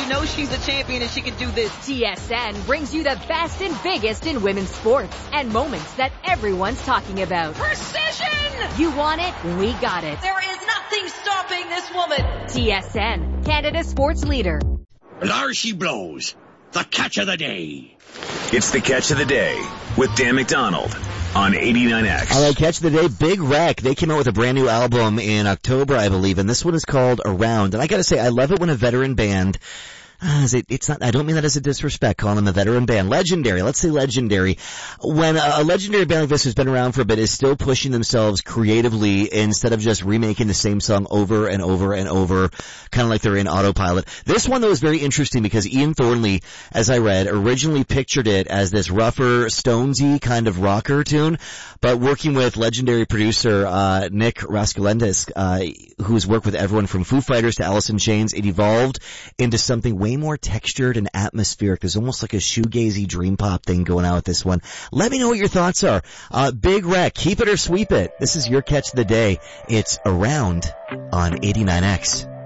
knows she's a champion and she can do this. TSN brings you the best and biggest in women's sports and moments that everyone's talking about. Precision! You want it? We got it. There is nothing stopping this woman. TSN, Canada sports leader. There she blows. The catch of the day. It's the catch of the day with Dan McDonald on 89X. All right, catch of the day, Big Wreck. They came out with a brand new album in October, I believe, and this one is called Around. And I gotta say, I love it when a veteran band, it's not, I don't mean that as a disrespect, calling them a veteran band. Legendary, let's say legendary. When a legendary band like this who's been around for a bit is still pushing themselves creatively instead of just remaking the same song over and over and over, kind of like they're in autopilot. This one, though, is very interesting because Ian Thornley, as I read, originally pictured it as this rougher, Stonesy kind of rocker tune, but working with legendary producer Nick Raskulentis, who's worked with everyone from Foo Fighters to Alice in Chains, it evolved into something way more textured and atmospheric. There's almost like a shoegazy dream pop thing going on with this one. Let me know what your thoughts are. Big Wreck, keep it or sweep it. This is your catch of the day. It's Around on 89X.